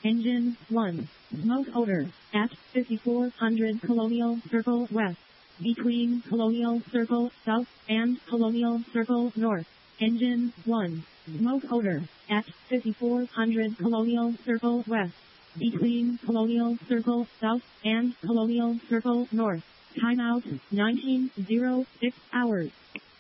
Engine 1. Smoke odor. At 5400 Colonial Circle West. Between Colonial Circle South and Colonial Circle North. Engine 1. Smoke odor. At 5400 Colonial Circle West. Between Colonial Circle South and Colonial Circle North. Timeout 19:06 hours.